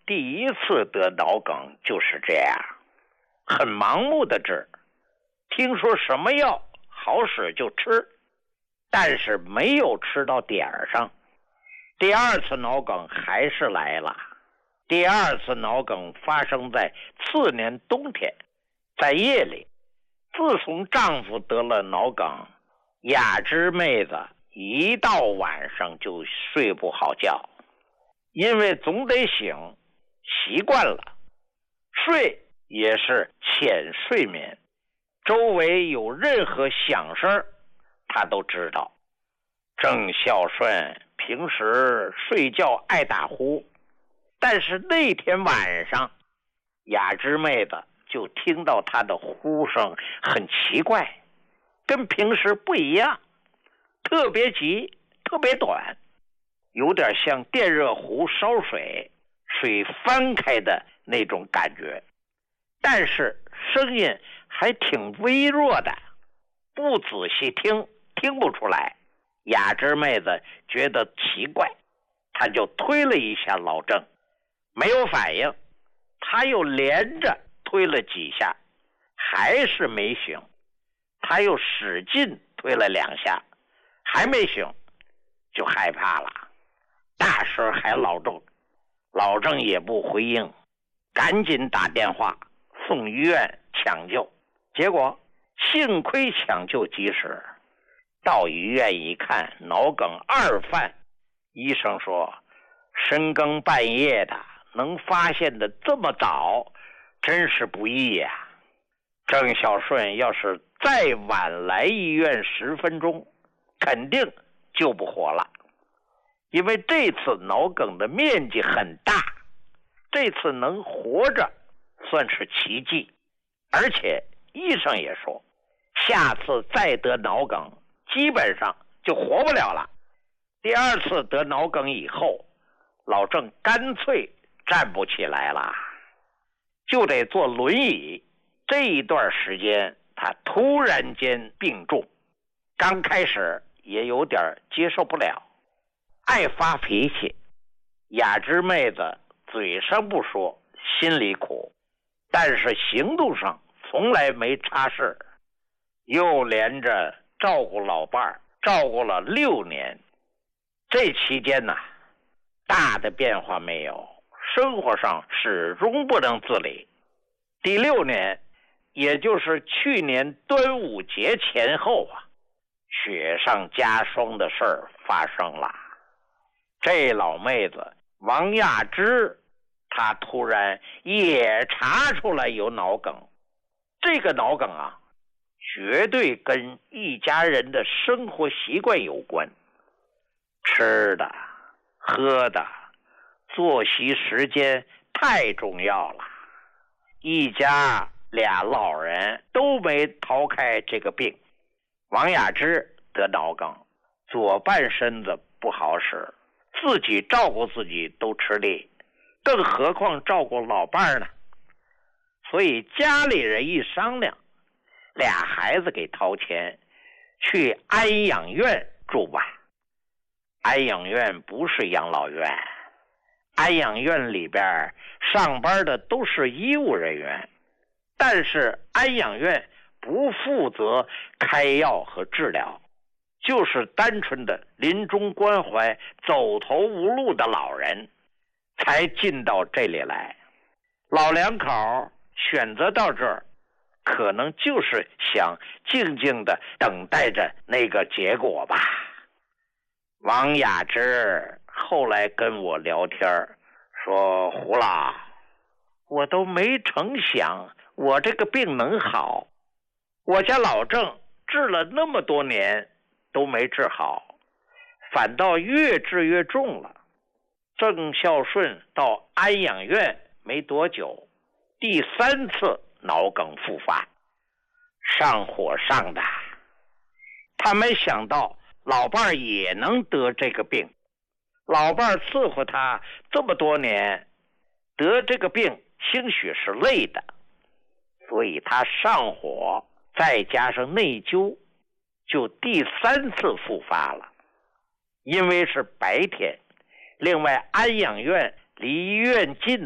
第一次得脑梗就是这样，很盲目的治，听说什么药好使就吃，但是没有吃到点儿上。第二次脑梗还是来了。第二次脑梗发生在次年冬天，在夜里。自从丈夫得了脑梗，雅芝妹子一到晚上就睡不好觉，因为总得醒，习惯了，睡也是浅睡眠，周围有任何响声她都知道。郑孝顺平时睡觉爱打呼，但是那天晚上雅芝妹子就听到他的呼声很奇怪，跟平时不一样，特别急，特别短，有点像电热壶烧水，水翻开的那种感觉，但是声音还挺微弱的，不仔细听听不出来。雅芝妹子觉得奇怪，她就推了一下老郑，没有反应，她又连着推了几下，还是没醒，他又使劲推了2下，还没醒，就害怕了，大声喊老郑，老郑也不回应，赶紧打电话送医院抢救，结果幸亏抢救及时，到医院一看脑梗2犯，医生说深更半夜的能发现的这么早，真是不易呀。郑孝顺要是再晚来医院10分钟，肯定救不活了，因为这次脑梗的面积很大，这次能活着算是奇迹，而且医生也说下次再得脑梗基本上就活不了了。第二次得脑梗以后，老郑干脆站不起来了，就得坐轮椅。这一段时间他突然间病重，刚开始也有点接受不了，爱发脾气。雅芝妹子嘴上不说，心里苦，但是行动上从来没差事，又连着照顾老伴儿，照顾了6年。这期间呢，大的变化没有，生活上始终不能自理。第6年，也就是去年端午节前后啊，雪上加霜的事儿发生了。这老妹子王亚芝，她突然也查出来有脑梗。这个脑梗啊，绝对跟一家人的生活习惯有关，吃的、喝的、作息时间太重要了。一家俩老人都没逃开这个病。王雅芝得脑梗，左半身子不好使，自己照顾自己都吃力，更何况照顾老伴呢？所以家里人一商量，俩孩子给掏钱去安养院住吧。安养院不是养老院，安养院里边上班的都是医务人员，但是安养院不负责开药和治疗，就是单纯的临终关怀走投无路的老人才进到这里来。老两口选择到这儿，可能就是想静静的等待着那个结果吧。王雅芝后来跟我聊天说，胡老，我都没成想我这个病能好，我家老郑治了那么多年都没治好，反倒越治越重了。郑孝顺到安养院没多久，第3次脑梗复发，上火上的。他没想到老伴儿也能得这个病，老伴儿伺候他这么多年，得这个病兴许是累的，所以他上火再加上内疚，就第3次复发了。因为是白天，另外安养院离医院近，